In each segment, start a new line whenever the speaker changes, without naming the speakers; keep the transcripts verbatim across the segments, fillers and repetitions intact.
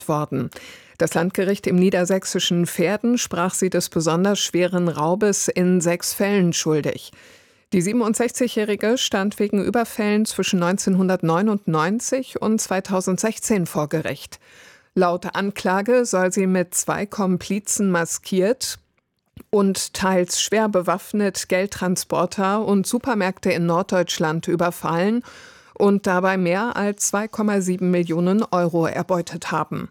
worden. Das Landgericht im niedersächsischen Verden sprach sie des besonders schweren Raubes in sechs Fällen schuldig. Die siebenundsechzigjährige stand wegen Überfällen zwischen neunzehnhundertneunundneunzig und zweitausendsechzehn vor Gericht. Laut Anklage soll sie mit zwei Komplizen maskiert und teils schwer bewaffnet Geldtransporter und Supermärkte in Norddeutschland überfallen und dabei mehr als zwei Komma sieben Millionen Euro erbeutet haben.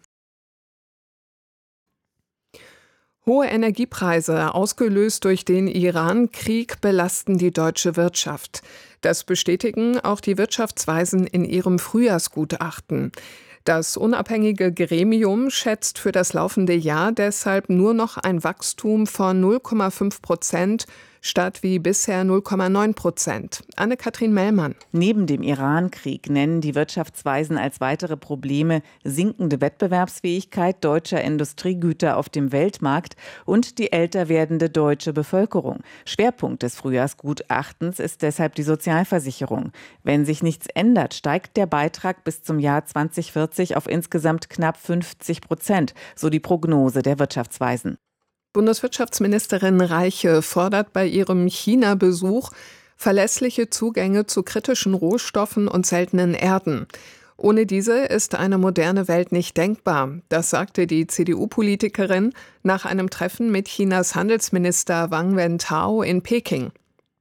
Hohe Energiepreise, ausgelöst durch den Iran-Krieg, belasten die deutsche Wirtschaft. Das bestätigen auch die Wirtschaftsweisen in ihrem Frühjahrsgutachten. Das unabhängige Gremium schätzt für das laufende Jahr deshalb nur noch ein Wachstum von null Komma fünf Prozent statt wie bisher null Komma neun Prozent. Anne-Kathrin Mellmann.
Neben dem Iran-Krieg nennen die Wirtschaftsweisen als weitere Probleme sinkende Wettbewerbsfähigkeit deutscher Industriegüter auf dem Weltmarkt und die älter werdende deutsche Bevölkerung. Schwerpunkt des Frühjahrsgutachtens ist deshalb die Sozialversicherung. Wenn sich nichts ändert, steigt der Beitrag bis zum Jahr zweitausendvierzig auf insgesamt knapp fünfzig Prozent, so die Prognose der Wirtschaftsweisen.
Bundeswirtschaftsministerin Reiche fordert bei ihrem China-Besuch verlässliche Zugänge zu kritischen Rohstoffen und seltenen Erden. Ohne diese ist eine moderne Welt nicht denkbar. Das sagte die C D U-Politikerin nach einem Treffen mit Chinas Handelsminister Wang Wentao in Peking.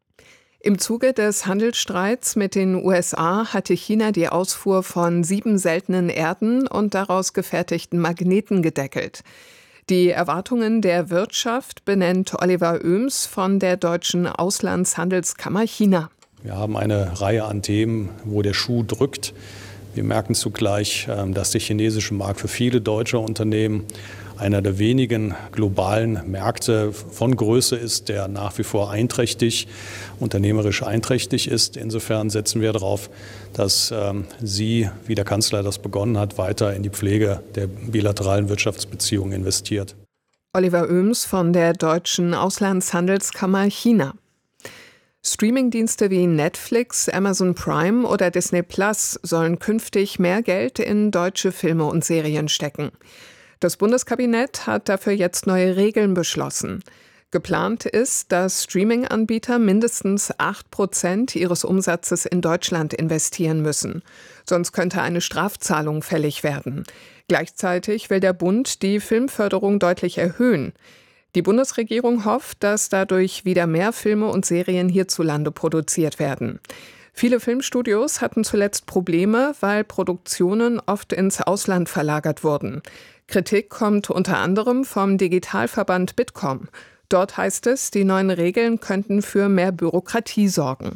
Im Zuge des Handelsstreits mit den U S A hatte China die Ausfuhr von sieben seltenen Erden und daraus gefertigten Magneten gedeckelt. Die Erwartungen der Wirtschaft benennt Oliver Oehms von der Deutschen Auslandshandelskammer China.
Wir haben eine Reihe an Themen, wo der Schuh drückt. Wir merken zugleich, dass der chinesische Markt für viele deutsche Unternehmen einer der wenigen globalen Märkte von Größe ist, der nach wie vor einträchtig, unternehmerisch einträchtig ist. Insofern setzen wir darauf, dass ähm, sie, wie der Kanzler das begonnen hat, weiter in die Pflege der bilateralen Wirtschaftsbeziehungen investiert.
Oliver Oehms von der Deutschen Auslandshandelskammer China. Streamingdienste wie Netflix, Amazon Prime oder Disney Plus sollen künftig mehr Geld in deutsche Filme und Serien stecken. Das Bundeskabinett hat dafür jetzt neue Regeln beschlossen. Geplant ist, dass Streaming-Anbieter mindestens acht Prozent ihres Umsatzes in Deutschland investieren müssen. Sonst könnte eine Strafzahlung fällig werden. Gleichzeitig will der Bund die Filmförderung deutlich erhöhen. Die Bundesregierung hofft, dass dadurch wieder mehr Filme und Serien hierzulande produziert werden. Viele Filmstudios hatten zuletzt Probleme, weil Produktionen oft ins Ausland verlagert wurden. Kritik kommt unter anderem vom Digitalverband Bitkom. Dort heißt es, die neuen Regeln könnten für mehr Bürokratie sorgen.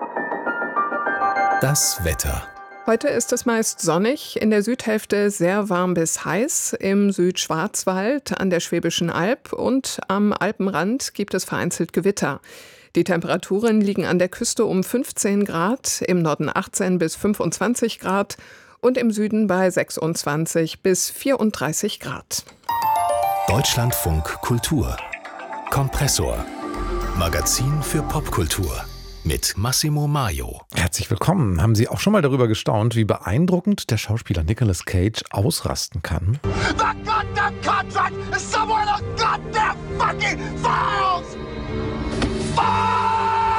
Das Wetter.
Heute ist es meist sonnig, in der Südhälfte sehr warm bis heiß, im Südschwarzwald, an der Schwäbischen Alb und am Alpenrand gibt es vereinzelt Gewitter. Die Temperaturen liegen an der Küste um fünfzehn Grad, im Norden achtzehn bis fünfundzwanzig Grad und im Süden bei sechsundzwanzig bis vierunddreißig Grad.
Deutschlandfunk Kultur. Kompressor. Magazin für Popkultur. Mit Massimo Maio.
Herzlich willkommen. Haben Sie auch schon mal darüber gestaunt, wie beeindruckend der Schauspieler Nicolas Cage ausrasten kann?
The goddamn contract is somewhere in the goddamn fucking files! Fuck!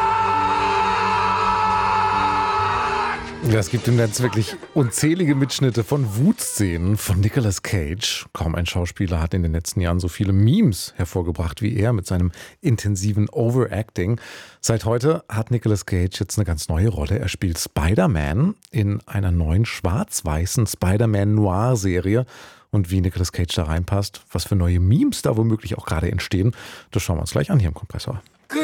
Ja, es gibt im Netz wirklich unzählige Mitschnitte von Wutszenen von Nicolas Cage. Kaum ein Schauspieler hat in den letzten Jahren so viele Memes hervorgebracht wie er mit seinem intensiven Overacting. Seit heute hat Nicolas Cage jetzt eine ganz neue Rolle. Er spielt Spider-Man in einer neuen schwarz-weißen Spider-Man-Noir-Serie. Und wie Nicolas Cage da reinpasst, was für neue Memes da womöglich auch gerade entstehen, das schauen wir uns gleich an hier im Kompressor.